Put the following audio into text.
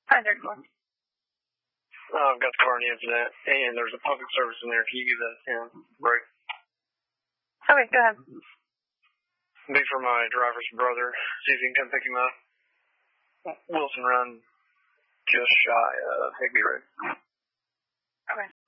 534. I've got the car in the incident, and there's a public service in there. Can you give that a 10 break? Okay, go ahead. Be for my driver's brother. See if you can come pick him up. Wilson Run, just shy of Higby Road. Okay.